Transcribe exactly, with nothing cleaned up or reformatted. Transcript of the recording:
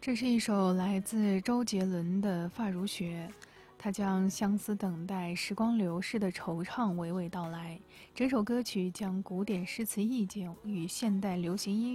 这是一首来自周杰伦的《发如雪》，他将相思等待、时光流逝的惆怅娓娓道来。整首歌曲将古典诗词意境与现代流行音乐